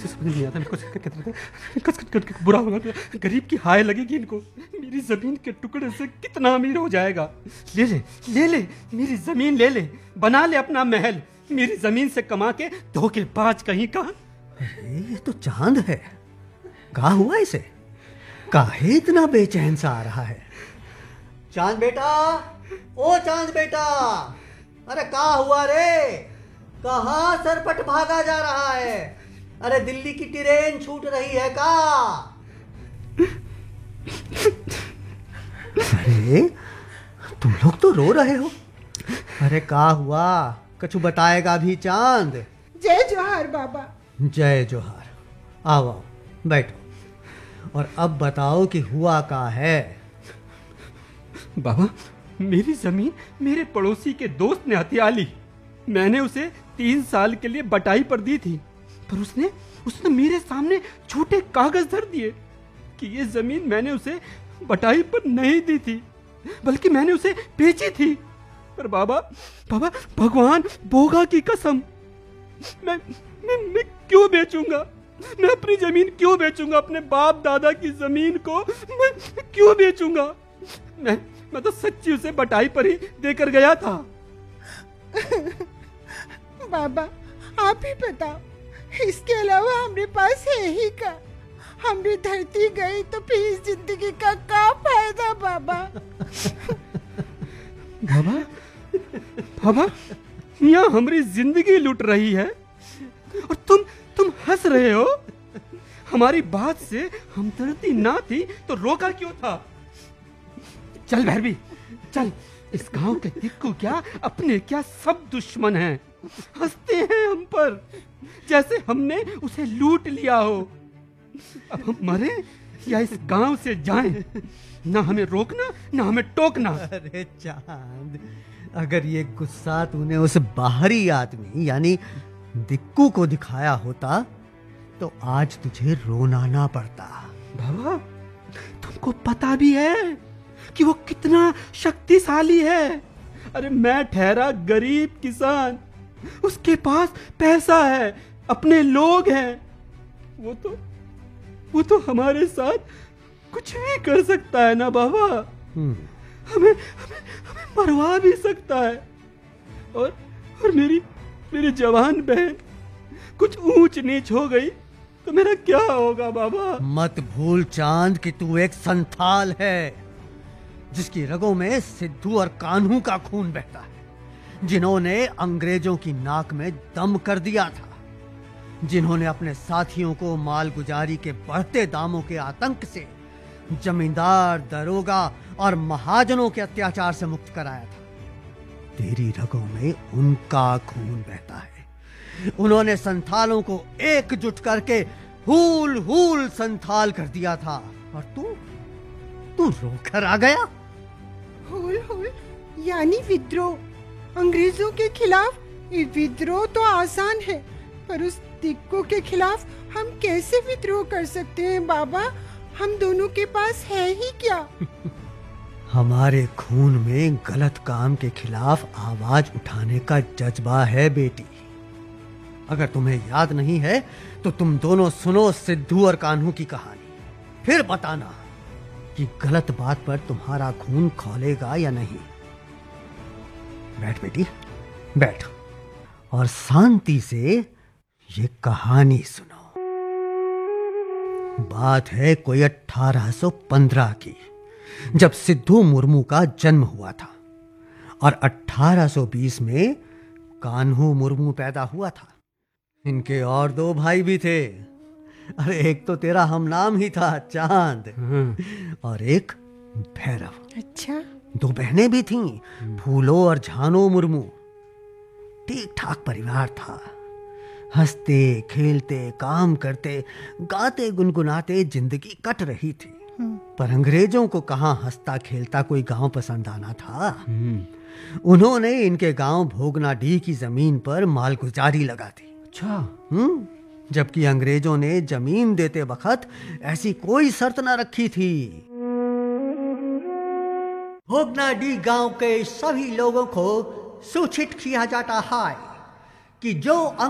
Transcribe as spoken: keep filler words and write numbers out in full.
मुझे समझ नहीं आता, मेरे को कस कस कस बुरा होगा, गरीब की हाय लगेगी इनको। मेरी जमीन के टुकड़े से कितना अमीर हो जाएगा। ले ले ले ले मेरी जमीन ले ले, बना ले अपना महल, मेरी जमीन से कमा के धोखेबाज कहीं का। अरे ये तो चांद है, क्या हुआ इसे? काहे इतना बेचैन सा आ रहा है? चांद बेटा, ओ चांद बेटा, अरे क्या हुआ रे? कहाँ सरपट भागा जा रहा है? अरे दिल्ली की ट्रेन छूट रही है का? अरे तुम लोग तो रो रहे हो। अरे क्या हुआ, कछु बताएगा भी चांद? जय जोहार बाबा। जय जोहार। आओ आओ बैठो, और अब बताओ कि हुआ क्या है? बाबा, मेरी जमीन मेरे पड़ोसी के दोस्त ने हथिया ली। मैंने उसे तीन साल के लिए बटाई पर दी थी, पर उसने उसने मेरे सामने झूठे कागज धर दिए कि ये जमीन मैंने उसे बटाई पर नहीं दी थी, बल्कि मैंने उसे बेची थी। पर बाबा बाबा भगवान बोगा की कसम, मैं मैं, मैं क्यों बेचूंगा? मैं अपनी जमीन क्यों बेचूंगा? अपने बाप दादा की जमीन को मैं क्यों बेचूंगा? मैं मैं तो सच्ची उसे बटाई पर ही देकर गया था। बाबा आप ही बताओ, इसके अलावा हमारे पास है ही का? हमारी धरती गई तो फिर इस जिंदगी का क्या फायदा बाबा? बाबा बाबा यहाँ हमारी जिंदगी लुट रही है और तुम तुम हंस रहे हो। हमारी बात से हमदर्दी ना थी तो रोका क्यों था? चल भैरवी चल, इस गांव के दिक्कू क्या अपने क्या सब दुश्मन हैं, हंसते हैं हम पर जैसे हमने उसे लूट लिया हो। अब हम मरे या इस गांव से जाएं, ना हमें रोकना ना हमें टोकना। अरे चांद, अगर ये गुस्सा तूने उस बाहरी आदमी यानी दिक्कू को दिखाया होता तो आज तुझे रोना ना पड़ता। बाबा तुमको पता भी है कि वो कितना शक्तिशाली है। अरे मैं ठहरा गरीब किसान, उसके पास पैसा है, अपने लोग हैं, वो तो वो तो हमारे साथ कुछ भी कर सकता है ना बाबा। हमें हमें हमें मरवा भी सकता है। और और मेरी मेरी जवान बहन कुछ ऊंच नीच हो गई तो मेरा क्या होगा बाबा? मत भूल चांद कि तू एक संथाल है, जिसकी रगों में सिद्धू और कान्हू का खून बहता है, जिन्होंने अंग्रेजों की नाक में दम कर दिया था, जिन्होंने अपने साथियों को मालगुजारी के बढ़ते दामों के आतंक से, जमींदार, दरोगा और महाजनों के अत्याचार से मुक्त कराया था। तेरी रगों में उनका खून बहता है। उन्होंने संथालों को एकजुट करके हूल हूल संथाल कर दिया था, और तू तू रोकर आ गया। हुल हुल यानी विद्रोह, अंग्रेजों के खिलाफ। ये विद्रोह तो आसान है, पर उस दिक्कू के खिलाफ हम कैसे विद्रोह कर सकते हैं बाबा? हम दोनों के पास है ही क्या? हमारे खून में गलत काम के खिलाफ आवाज उठाने का जज्बा है बेटी। अगर तुम्हें याद नहीं है तो तुम दोनों सुनो सिद्धू और कान्हू की कहानी, फिर बताना कि गलत बात पर तुम्हारा खून खौलेगा या नहीं। बैठ बेटी बैठ, और शांति से ये कहानी सुनो। बात है कोई अठारह सौ पंद्रह की, जब सिद्धू मुर्मू का जन्म हुआ था, और अठारह सौ बीस में कान्हू मुर्मू पैदा हुआ था। इनके और दो भाई भी थे। अरे एक तो तेरा हम नाम ही था चांद, और एक भैरव। अच्छा, दो बहनें भी थीं, फूलो और झानो मुर्मू। ठीक ठाक परिवार था। हंसते खेलते काम करते गाते गुनगुनाते जिंदगी कट रही थी। पर अंग्रेजों को कहां हंसता खेलता कोई गांव पसंद आना था। उन्होंने इनके गांव भोगनाडीह की जमीन पर मालगुजारी लगा दी। अच्छा। हम्म जबकि अंग्रेजों ने जमीन देते वक्त ऐसी कोई शर्त न रखी थी। भोगनाडीह गांव के सभी लोगों को सूचित किया जाता है कि जो